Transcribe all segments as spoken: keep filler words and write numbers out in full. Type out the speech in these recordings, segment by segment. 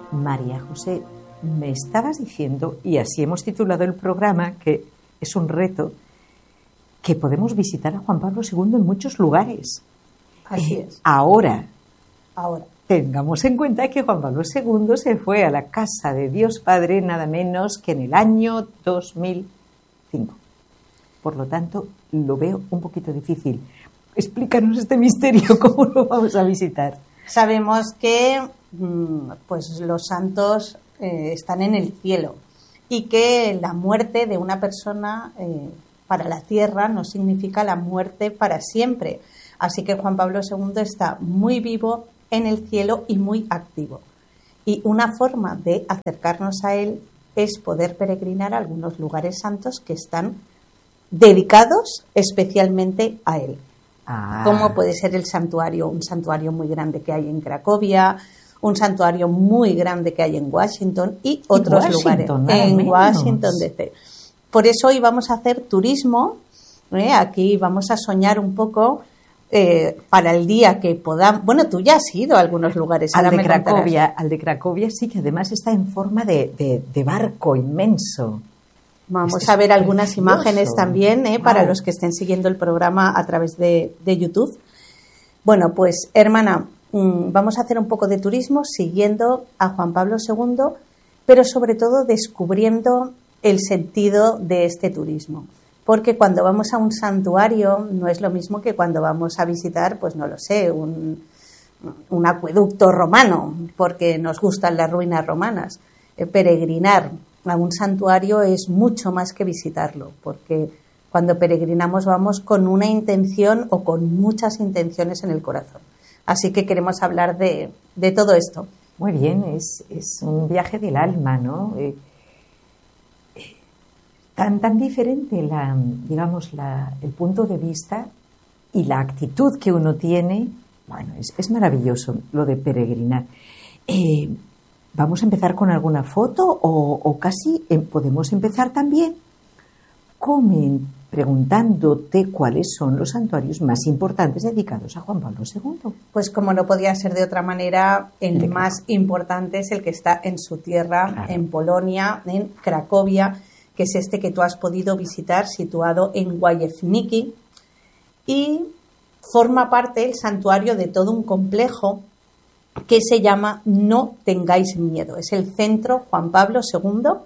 María José, me estabas diciendo, y así hemos titulado el programa, que es un reto, que podemos visitar a Juan Pablo segundo en muchos lugares. Así eh, es. Ahora, Ahora. Tengamos en cuenta que Juan Pablo segundo se fue a la casa de Dios Padre nada menos que en el año dos mil cinco. Por lo tanto, lo veo un poquito difícil. Explícanos este misterio, ¿cómo lo vamos a visitar? Sabemos que pues, los santos eh, están en el cielo y que la muerte de una persona eh, para la tierra no significa la muerte para siempre. Así que Juan Pablo segundo está muy vivo en el cielo y muy activo. Y una forma de acercarnos a él es poder peregrinar a algunos lugares santos que están dedicados especialmente a él. Ah. Como puede ser el santuario, un santuario muy grande que hay en Cracovia, un santuario muy grande que hay en Washington y otros Washington, lugares en menos. Washington D C. Por eso hoy vamos a hacer turismo, ¿eh? Aquí vamos a soñar un poco eh, para el día que podamos. Bueno, tú ya has ido a algunos lugares. Al de me Cracovia, al de Cracovia sí, que además está en forma de, de, de barco inmenso. Vamos es a ver algunas precioso. Imágenes también, ¿eh? Wow. Para los que estén siguiendo el programa a través de, de YouTube. Bueno, pues hermana, mmm, vamos a hacer un poco de turismo siguiendo a Juan Pablo segundo, pero sobre todo descubriendo el sentido de este turismo. Porque cuando vamos a un santuario no es lo mismo que cuando vamos a visitar, pues no lo sé, un, un acueducto romano, porque nos gustan las ruinas romanas. Eh, peregrinar a un santuario es mucho más que visitarlo, porque cuando peregrinamos vamos con una intención o con muchas intenciones en el corazón. Así que queremos hablar de, de todo esto. Muy bien, es, es un viaje del alma, ¿no? Eh, eh, tan, tan diferente la, digamos, la, el punto de vista y la actitud que uno tiene. Bueno, es, es maravilloso lo de peregrinar. Eh, ¿Vamos a empezar con alguna foto o, o casi eh, podemos empezar también comen, preguntándote cuáles son los santuarios más importantes dedicados a Juan Pablo segundo? Pues como no podía ser de otra manera, el de más importante es el que está en su tierra, claro. En Polonia, en Cracovia, que es este que tú has podido visitar, situado en Wajewnicki, y forma parte el santuario de todo un complejo que se llama No tengáis miedo. Es el centro Juan Pablo segundo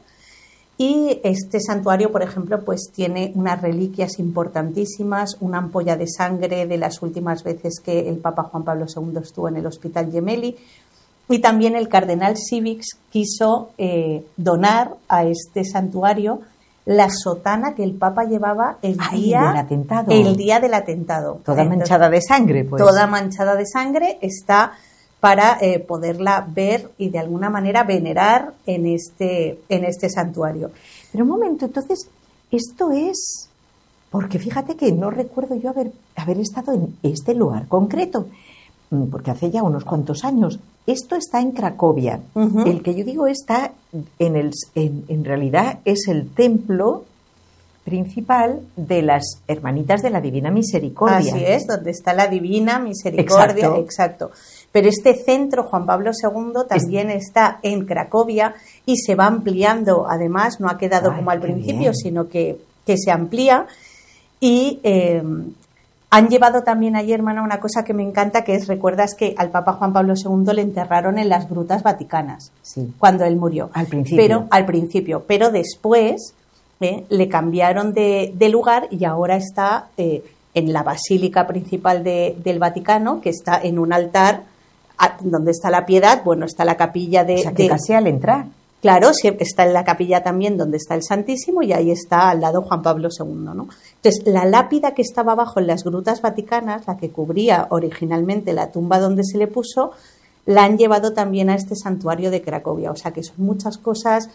y este santuario, por ejemplo, pues tiene unas reliquias importantísimas, una ampolla de sangre de las últimas veces que el Papa Juan Pablo segundo estuvo en el Hospital Gemelli, y también el cardenal Civics quiso eh, donar a este santuario la sotana que el Papa llevaba el Ay, día del atentado. El día del atentado. Toda Entonces, manchada de sangre, pues. Toda manchada de sangre está para eh, poderla ver y de alguna manera venerar en este, en este santuario. Pero un momento, entonces, esto es... Porque fíjate que no recuerdo yo haber, haber estado en este lugar concreto, porque hace ya unos cuantos años. Esto está en Cracovia. Uh-huh. El que yo digo está en el... En, en realidad es el templo principal de las Hermanitas de la Divina Misericordia. Así es, donde está la Divina Misericordia. Exacto. Exacto. Pero este centro, Juan Pablo segundo, también es... está en Cracovia y se va ampliando. Además, no ha quedado Ay, como al principio, bien. sino que, que se amplía. Y eh, han llevado también allí, hermana, una cosa que me encanta, que es, recuerdas que al Papa Juan Pablo segundo le enterraron en las grutas vaticanas, sí. cuando él murió. Al principio. Pero, al principio. Pero después... ¿Eh? le cambiaron de, de lugar y ahora está eh, en la basílica principal de, del Vaticano, que está en un altar a, donde está la Piedad, bueno, está la capilla de... O sea, que de, casi al entrar. Claro, está en la capilla también donde está el Santísimo y ahí está al lado Juan Pablo segundo, ¿no? Entonces, la lápida que estaba abajo en las grutas vaticanas, la que cubría originalmente la tumba donde se le puso, la han llevado también a este santuario de Cracovia. O sea, que son muchas cosas...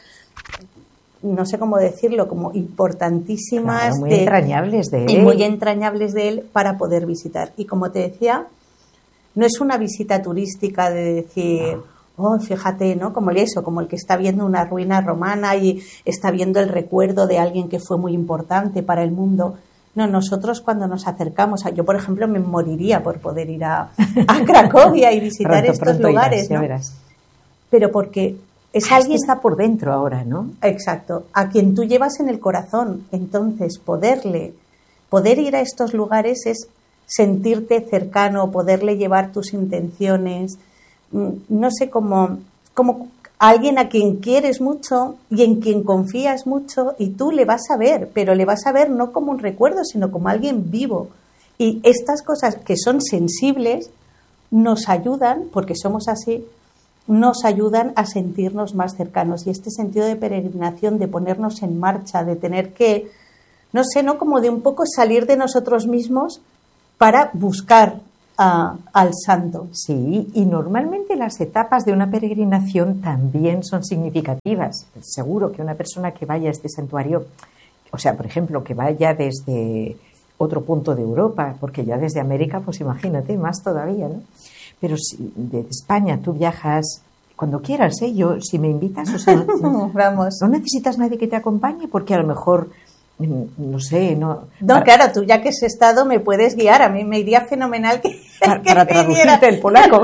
no sé cómo decirlo, como importantísimas. Claro, muy de, entrañables de él. Y muy entrañables de él para poder visitar. Y como te decía, no es una visita turística de decir, no. oh, fíjate, ¿no? Como el eso, como el que está viendo una ruina romana y está viendo el recuerdo de alguien que fue muy importante para el mundo. No, nosotros cuando nos acercamos, a, yo por ejemplo me moriría por poder ir a, a Cracovia y visitar pronto, estos pronto lugares, irás, ya ¿no? verás. pero porque es ah, alguien... Es que está por dentro ahora, ¿no? Exacto, a quien tú llevas en el corazón. Entonces, poderle, poder ir a estos lugares es sentirte cercano, poderle llevar tus intenciones, no sé, como, como alguien a quien quieres mucho y en quien confías mucho, y tú le vas a ver, pero le vas a ver no como un recuerdo, sino como alguien vivo. Y estas cosas que son sensibles nos ayudan, porque somos así, nos ayudan a sentirnos más cercanos. Y este sentido de peregrinación, de ponernos en marcha, de tener que, no sé, ¿no? Como de un poco salir de nosotros mismos para buscar a, al santo. Sí, y normalmente las etapas de una peregrinación también son significativas. Seguro que una persona que vaya a este santuario, o sea, por ejemplo, que vaya desde otro punto de Europa, porque ya desde América, pues imagínate, más todavía, ¿no? Pero si de España tú viajas cuando quieras, ¿eh? Yo, si me invitas, o sea, no, Vamos. no necesitas nadie que te acompañe, porque a lo mejor, no sé, no... No, para, claro, tú ya que has estado me puedes guiar, a mí me iría fenomenal que... Para, que para traducirte el polaco.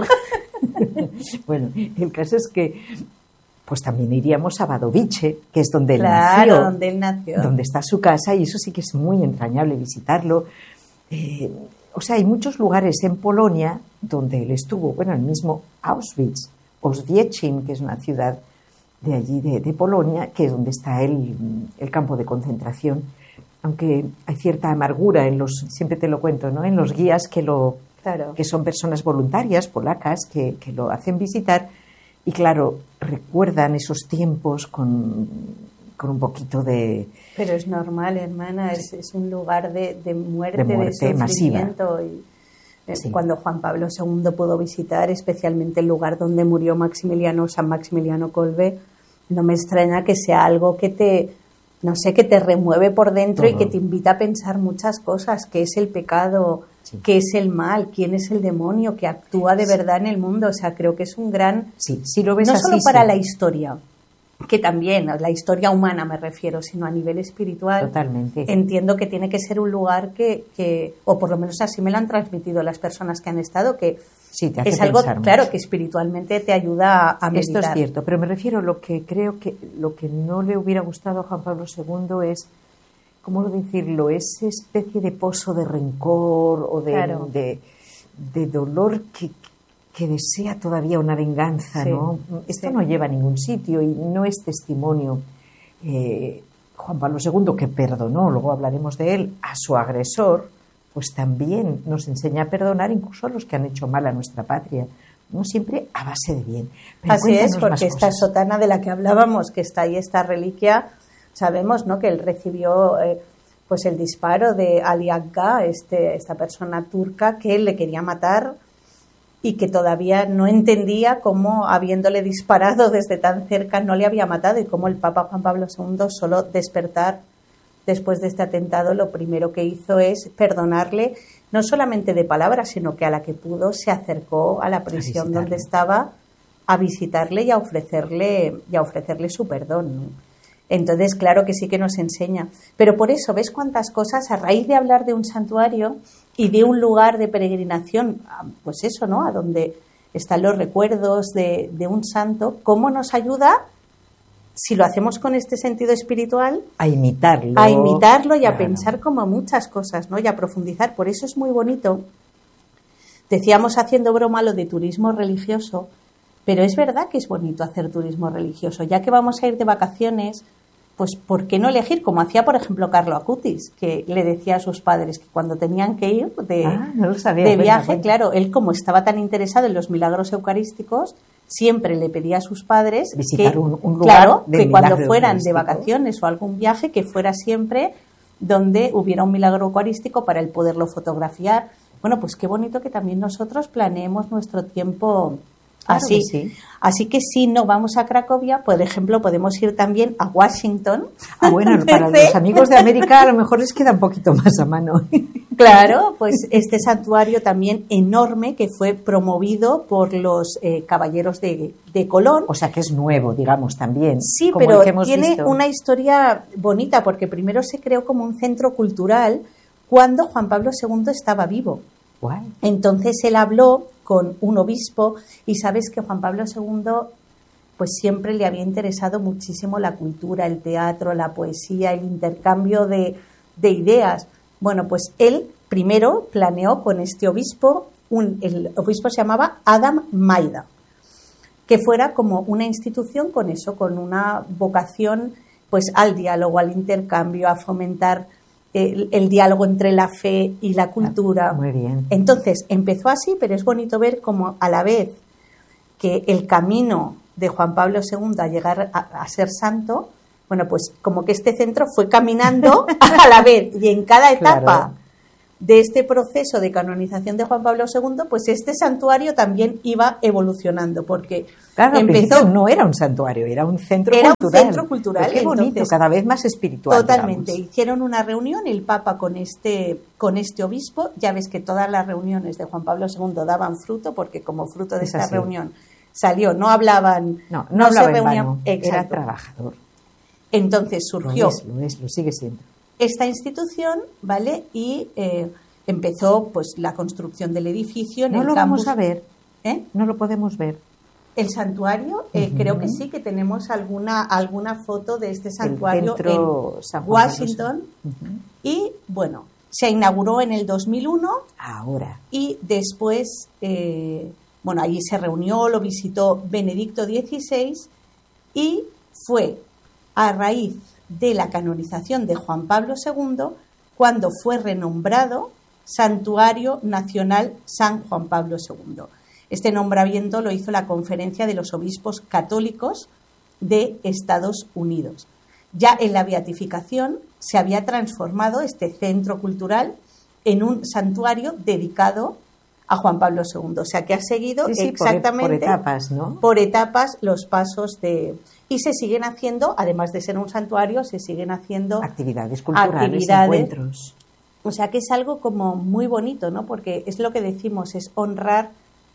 Bueno, el caso es que pues también iríamos a Wadowice, que es donde él claro, nació. donde él nació. Donde está su casa, y eso sí que es muy entrañable visitarlo. Eh, o sea, hay muchos lugares en Polonia donde él estuvo. Bueno, el mismo Auschwitz, Oswiecim, que es una ciudad de allí, de, de Polonia, que es donde está el, el campo de concentración. Aunque hay cierta amargura en los, siempre te lo cuento, ¿no? En los guías que lo, claro. que son personas voluntarias polacas que, que lo hacen visitar, y claro, recuerdan esos tiempos con, con un poquito de... Pero es normal, hermana, es, es un lugar de, de muerte, de, muerte, de sufrimiento. masiva. Y, sí. Cuando Juan Pablo segundo pudo visitar, especialmente el lugar donde murió Maximiliano, San Maximiliano Kolbe, no me extraña que sea algo que te, no sé, que te remueve por dentro. Todo. Y que te invita a pensar muchas cosas, qué es el pecado, sí. qué es el mal, quién es el demonio que actúa de sí. verdad en el mundo. O sea, creo que es un gran... Sí, sí lo ves no así, solo para sí. la historia, que también, la historia humana me refiero, sino a nivel espiritual. Totalmente. Entiendo que tiene que ser un lugar que, que o por lo menos así me lo han transmitido las personas que han estado, que sí, te hace es algo, pensar claro, mucho. Que espiritualmente te ayuda a, a meditar. Esto es cierto, pero me refiero a lo que creo que lo que no le hubiera gustado a Juan Pablo segundo es, ¿cómo decirlo?, esa especie de pozo de rencor o de, claro. de, de dolor que, que desea todavía una venganza, sí, ¿no? Esto sí. no lleva a ningún sitio y no es testimonio. Eh, Juan Pablo segundo, que perdonó, luego hablaremos de él, a su agresor, pues también nos enseña a perdonar incluso a los que han hecho mal a nuestra patria, no siempre a base de bien. Pero así es, porque esta sotana de la que hablábamos, que está ahí, esta reliquia, sabemos, ¿no?, que él recibió eh, pues el disparo de Ali Agca, este, esta persona turca que él le quería matar y que todavía no entendía cómo, habiéndole disparado desde tan cerca, no le había matado, y cómo el Papa Juan Pablo segundo, solo despertar después de este atentado, lo primero que hizo es perdonarle, no solamente de palabras, sino que a la que pudo se acercó a la prisión donde estaba a visitarle y a ofrecerle, y a ofrecerle su perdón, ¿no? Entonces, claro que sí que nos enseña. Pero por eso, ¿ves cuántas cosas? A raíz de hablar de un santuario y de un lugar de peregrinación, pues eso, ¿no?, a donde están los recuerdos de, de un santo, ¿cómo nos ayuda, si lo hacemos con este sentido espiritual, a imitarlo? A imitarlo y claro. a pensar como muchas cosas, ¿no?, y a profundizar. Por eso es muy bonito. Decíamos haciendo broma lo de turismo religioso, pero es verdad que es bonito hacer turismo religioso. Ya que vamos a ir de vacaciones, pues ¿por qué no elegir? Como hacía, por ejemplo, Carlo Acutis, que le decía a sus padres que cuando tenían que ir de, ah, no lo sabía, de viaje, bueno, bueno. claro, él como estaba tan interesado en los milagros eucarísticos, siempre le pedía a sus padres visitar que, un, un lugar claro, de que cuando fueran eucarístico. de vacaciones o algún viaje, que fuera siempre donde hubiera un milagro eucarístico para él poderlo fotografiar. Bueno, pues qué bonito que también nosotros planeemos nuestro tiempo claro así. Que sí. Así que si no vamos a Cracovia, por ejemplo, podemos ir también a Washington. Ah, bueno, para los amigos de América a lo mejor les queda un poquito más a mano. Claro, pues este santuario también enorme que fue promovido por los eh, caballeros de, de Colón. O sea que es nuevo, digamos, también. Sí, como pero el que hemos tiene visto. Una historia bonita, porque primero se creó como un centro cultural cuando Juan Pablo segundo estaba vivo. Guay. Entonces él habló con un obispo, y sabes que Juan Pablo segundo pues siempre le había interesado muchísimo la cultura, el teatro, la poesía, el intercambio de, de ideas. Bueno, pues él primero planeó con este obispo, un, el obispo se llamaba Adam Maida, que fuera como una institución con eso, con una vocación pues al diálogo, al intercambio, a fomentar el, el diálogo entre la fe y la cultura. Muy bien. Entonces empezó así, pero es bonito ver cómo a la vez que el camino de Juan Pablo segundo a llegar a, a ser santo, bueno, pues como que este centro fue caminando a la vez, y en cada etapa claro. de este proceso de canonización de Juan Pablo segundo, pues este santuario también iba evolucionando, porque claro, empezó, no era un santuario, era un centro era cultural. un centro cultural. Pues qué bonito, entonces, cada vez más espiritual. Totalmente. Digamos. Hicieron una reunión el Papa con este con este obispo. Ya ves que todas las reuniones de Juan Pablo segundo daban fruto, porque como fruto de es esta así. reunión salió, no hablaban, no, no, no hablaba se reunían, en vano, era trabajador. Entonces surgió lo es, lo es, lo sigue siendo. esta institución, ¿vale? Y eh, empezó pues la construcción del edificio en no el lo campus. vamos a ver, ¿Eh? No lo podemos ver. El santuario, eh, uh-huh. creo que sí, que tenemos alguna alguna foto de este santuario en San Washington. Uh-huh. Y bueno, se inauguró en el dos mil uno. Ahora. Y después, eh, bueno, allí se reunió, lo visitó Benedicto dieciséis, y fue a raíz de la canonización de Juan Pablo segundo cuando fue renombrado Santuario Nacional San Juan Pablo segundo. Este nombramiento lo hizo la Conferencia de los Obispos Católicos de Estados Unidos. Ya en la beatificación se había transformado este centro cultural en un santuario dedicado a Juan Pablo segundo. O sea, que ha seguido sí, sí, exactamente por, por etapas, ¿no? Por etapas los pasos de... Y se siguen haciendo, además de ser un santuario, se siguen haciendo actividades culturales, actividades, encuentros. O sea, que es algo como muy bonito, ¿no? Porque es lo que decimos, es honrar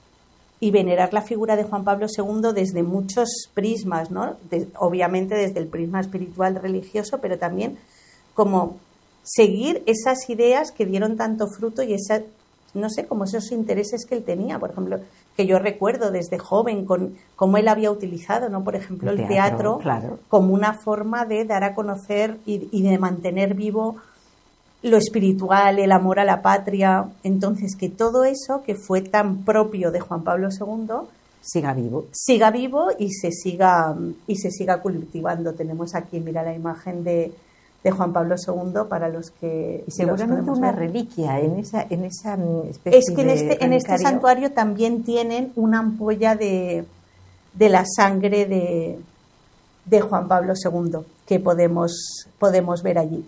y venerar la figura de Juan Pablo segundo desde muchos prismas, ¿no? De, obviamente desde el prisma espiritual religioso, pero también como seguir esas ideas que dieron tanto fruto y esa, no sé, como esos intereses que él tenía, por ejemplo, que yo recuerdo desde joven con cómo él había utilizado, ¿no? Por ejemplo, el, el teatro, teatro claro. como una forma de dar a conocer y, y de mantener vivo lo espiritual, el amor a la patria. Entonces, que todo eso que fue tan propio de Juan Pablo segundo siga vivo, siga vivo y se siga y se siga cultivando. Tenemos aquí, mira, la imagen de, de Juan Pablo segundo para los que y seguramente los una ver. reliquia en esa en esa especie es que en este en este santuario también tienen una ampolla de de la sangre de de Juan Pablo segundo que podemos podemos ver allí.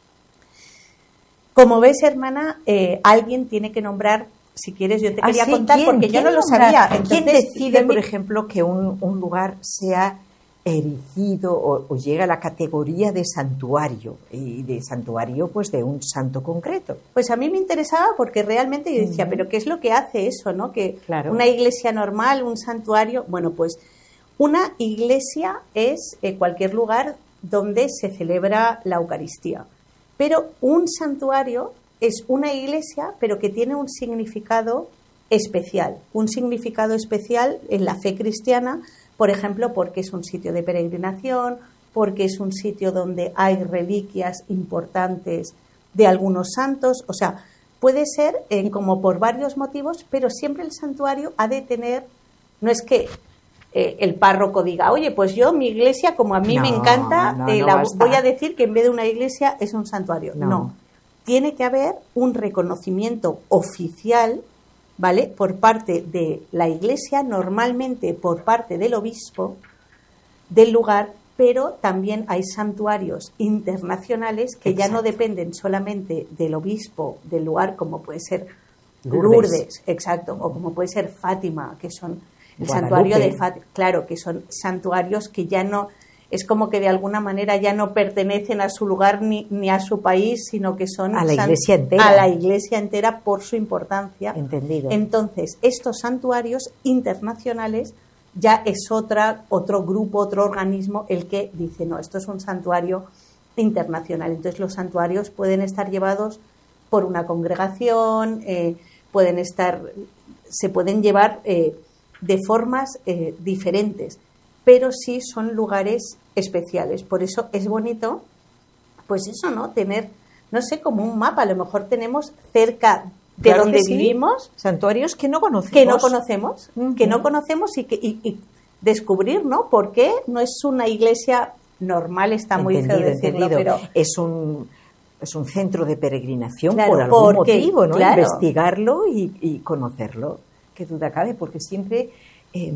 Como ves, hermana, eh, alguien tiene que nombrar, si quieres, yo te quería ah, sí, contar ¿quién? porque ¿Quién yo no lo nombra? sabía. Entonces, ¿quién decide, por mi... ejemplo, que un, un lugar sea erigido o, o llega a la categoría de santuario, y de santuario pues de un santo concreto? Pues a mí me interesaba porque realmente yo decía, uh-huh. pero ¿qué es lo que hace eso, no? Que claro. Una iglesia normal, un santuario, bueno, pues una iglesia es eh, cualquier lugar donde se celebra la Eucaristía. Pero un santuario es una iglesia, pero que tiene un significado especial. Un significado especial en la fe cristiana, por ejemplo, porque es un sitio de peregrinación, porque es un sitio donde hay reliquias importantes de algunos santos. O sea, puede ser eh, como por varios motivos, pero siempre el santuario ha de tener... No es que eh, el párroco diga, oye, pues yo mi iglesia, como a mí no, me encanta, no, eh, no la, voy a decir que en vez de una iglesia es un santuario. No. no. Tiene que haber un reconocimiento oficial, ¿vale?, por parte de la iglesia, normalmente por parte del obispo del lugar, pero también hay santuarios internacionales que Exacto. ya no dependen solamente del obispo del lugar, como puede ser Lourdes, Lourdes exacto, o como puede ser Fátima, que son el Guadalupe. santuario de Fátima, claro, que son santuarios que ya no, es como que de alguna manera ya no pertenecen a su lugar ni, ni a su país, sino que son a la san, iglesia entera. A la iglesia entera por su importancia. Entendido. Entonces, estos santuarios internacionales ya es otra, otro grupo, otro organismo el que dice, no, esto es un santuario internacional. Entonces, los santuarios pueden estar llevados por una congregación, eh, pueden estar, se pueden llevar eh, de formas eh, diferentes. pero sí son lugares especiales. Por eso es bonito, pues eso, ¿no? Tener, no sé, como un mapa. A lo mejor tenemos cerca de Claro donde que sí. vivimos Santuarios que no conocemos. que no conocemos, Uh-huh. que no conocemos y que y, y descubrir, ¿no? ¿Por qué no es una iglesia normal? Está muy Entendido, feo decirlo, entendido. pero Es un, es un centro de peregrinación Claro, por algún porque, motivo, ¿no? claro. Investigarlo y, y conocerlo. Qué duda cabe, porque siempre eh,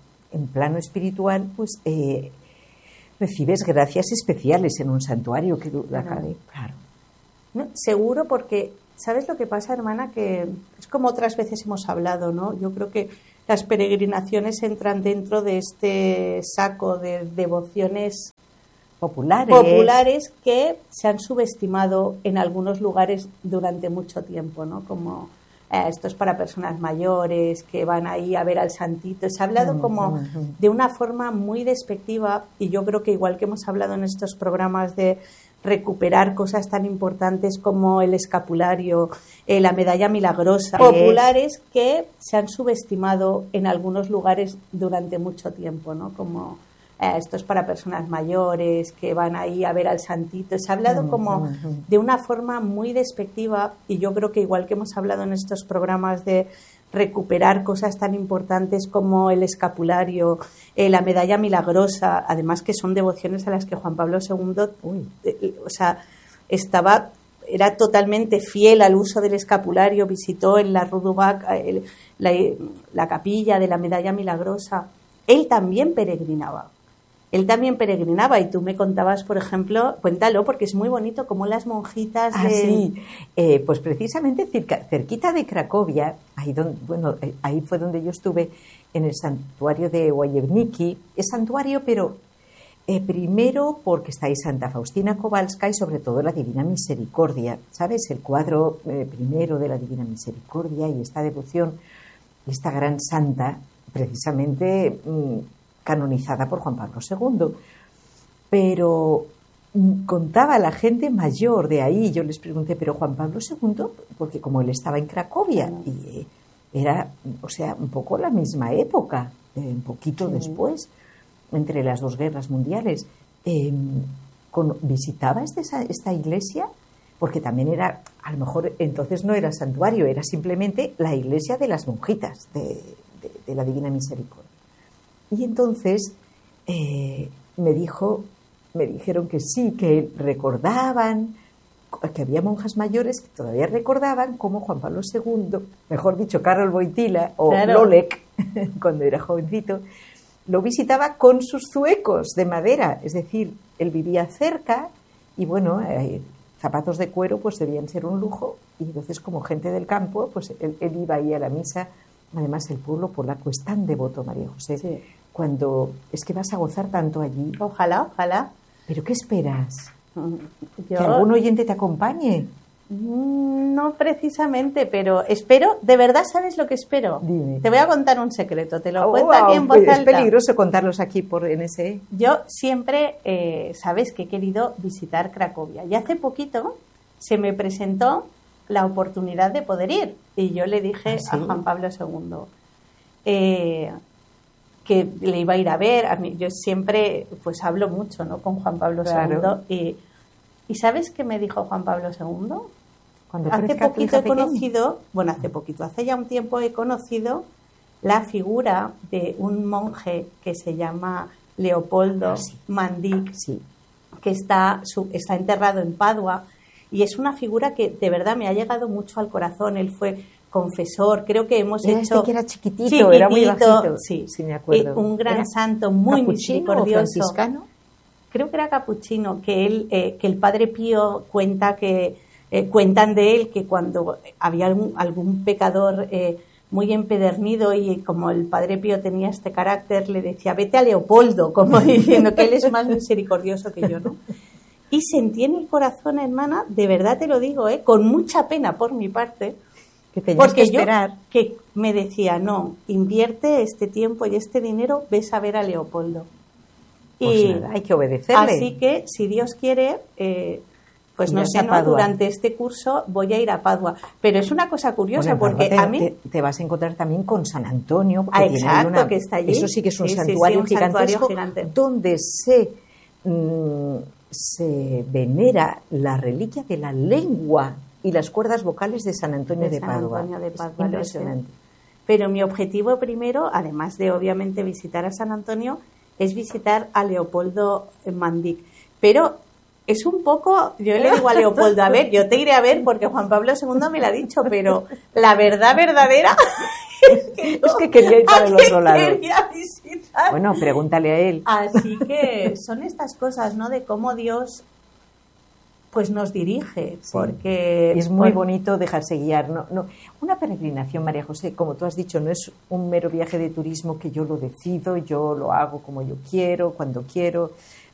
en plano espiritual, pues eh, recibes gracias especiales en un santuario, qué duda Claro. cabe. Claro. No, seguro, porque ¿sabes lo que pasa, hermana? Que es como otras veces hemos hablado, ¿no? Yo creo que las peregrinaciones entran dentro de este saco de devociones Populares. populares que se han subestimado en algunos lugares durante mucho tiempo, ¿no? Como eh, esto es para personas mayores que van ahí a ver al santito. Se ha hablado Mm, como mm, mm. de una forma muy despectiva, y yo creo que igual que hemos hablado en estos programas de recuperar cosas tan importantes como el escapulario, eh, la medalla milagrosa, populares que se han subestimado en algunos lugares durante mucho tiempo, ¿no? Como eh, esto es para personas mayores que van ahí a ver al santito. Se ha hablado Mm, como mm, mm. de una forma muy despectiva, y yo creo que igual que hemos hablado en estos programas de recuperar cosas tan importantes como el escapulario, eh, la medalla milagrosa, además que son devociones a las que Juan Pablo segundo, uy, eh, o sea, estaba, era totalmente fiel al uso del escapulario, visitó en la Rue du Bac eh, la, la capilla de la medalla milagrosa. Él también peregrinaba. Él también peregrinaba, y tú me contabas, por ejemplo, cuéntalo, porque es muy bonito como las monjitas de... Ah, sí. Eh, pues precisamente cerca, cerquita de Cracovia, ahí, donde, bueno, eh, ahí fue donde yo estuve, en el santuario de Wojewnicki. Es santuario, pero eh, primero porque está ahí Santa Faustina Kowalska y sobre todo la Divina Misericordia, ¿sabes? El cuadro eh, primero de la Divina Misericordia y esta devoción, esta gran santa, precisamente... Mmm, canonizada por Juan Pablo segundo, pero contaba la gente mayor de ahí, yo les pregunté, pero Juan Pablo segundo, porque como él estaba en Cracovia, y era, o sea, un poco la misma época, eh, un poquito sí. después, entre las dos guerras mundiales, eh, con, visitaba este, esta iglesia, porque también era, a lo mejor entonces no era santuario, era simplemente la iglesia de las monjitas de, de, de la Divina Misericordia. Y entonces eh, me dijo, me dijeron que sí, que recordaban, que había monjas mayores que todavía recordaban cómo Juan Pablo segundo, mejor dicho, Karol Wojtyla o claro. Lolek, cuando era jovencito, lo visitaba con sus zuecos de madera, es decir, él vivía cerca y bueno, eh, zapatos de cuero pues debían ser un lujo, y entonces como gente del campo, pues él, él iba ahí a la misa. Además, el pueblo polaco es tan devoto, María José, sí. cuando es que vas a gozar tanto allí. Ojalá, ojalá. ¿Pero qué esperas? Yo... ¿Que algún oyente te acompañe? No precisamente, pero espero, de verdad, ¿sabes lo que espero? Dime. Te voy a contar un secreto, te lo oh, cuento wow, aquí en voz pues alta. Es peligroso contarlos aquí por N S E. Yo siempre, eh, sabes que he querido visitar Cracovia, y hace poquito se me presentó la oportunidad de poder ir, y yo le dije ¿Ah, sí? a Juan Pablo segundo eh, que le iba a ir a ver. A mí, yo siempre pues hablo mucho, ¿no?, con Juan Pablo claro. segundo, y, y ¿sabes qué me dijo Juan Pablo segundo? Cuando hace poquito he conocido, pequeña. bueno, hace poquito, hace ya un tiempo he conocido la figura de un monje que se llama Leopoldo ah, sí. Mandic, sí. que está, su, está enterrado en Padua. Y es una figura que de verdad me ha llegado mucho al corazón. Él fue confesor, creo que hemos era hecho... Este que era chiquitito, chiquitito, era muy bajito. Sí, sí me acuerdo. Eh, un gran santo, muy misericordioso. ¿Franciscano? Creo que era capuchino, que él, eh, que el Padre Pío cuenta que... Eh, cuentan de él que cuando había algún, algún pecador eh, muy empedernido, y como el Padre Pío tenía este carácter, le decía, vete a Leopoldo, como diciendo que él es más misericordioso que yo, ¿no? Y sentí en el corazón, hermana, de verdad te lo digo, ¿eh?, con mucha pena por mi parte, que tenías porque que esperar. Yo que me decía, no, invierte este tiempo y este dinero, ves a ver a Leopoldo. Pues y nada, hay que obedecerle. Así que, si Dios quiere, eh, Pues no sé, ¿no? Durante este curso voy a ir a Padua. Pero es una cosa curiosa bueno, porque te, a mí... Te, te vas a encontrar también con San Antonio. Ah, exacto, una, que está allí. Eso sí que es un sí, santuario sí, sí, un gigantesco santuario gigante. donde se, mmm, se venera la reliquia de la lengua y las cuerdas vocales de San Antonio de, de San Padua. Antonio de Padua. Es impresionante. Pero mi objetivo primero, además de obviamente visitar a San Antonio, es visitar a Leopoldo Mandic. Pero es un poco, yo le digo a Leopoldo, a ver, yo te iré a ver porque Juan Pablo segundo me lo ha dicho, pero la verdad verdadera es que, no, es que quería ir para el otro lado. Quería visitar. Bueno, pregúntale a él. Así que son estas cosas, ¿no? De cómo Dios pues nos dirige, sí. porque... Es muy por... bonito dejarse guiar. No, no. Una peregrinación, María José, como tú has dicho, no es un mero viaje de turismo que yo lo decido, yo lo hago como yo quiero, cuando quiero.